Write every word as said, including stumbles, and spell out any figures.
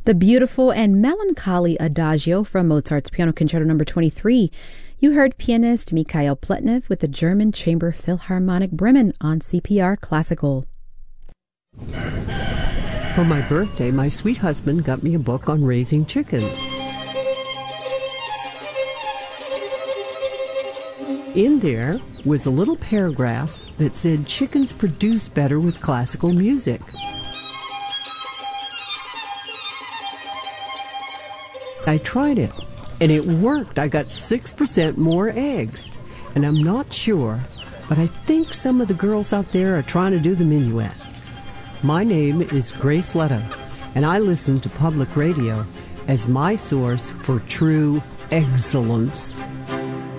The beautiful and melancholy Adagio from Mozart's Piano Concerto number twenty-three. You heard pianist Mikhail Pletnev with the German Chamber Philharmonic Bremen on C P R Classical. For my birthday, my sweet husband got me a book on raising chickens. In there was a little paragraph that said chickens produce better with classical music. I tried it, and it worked. I got six percent more eggs. And I'm not sure, but I think some of the girls out there are trying to do the minuet. My name is Grace Leto, and I listen to public radio as my source for true excellence.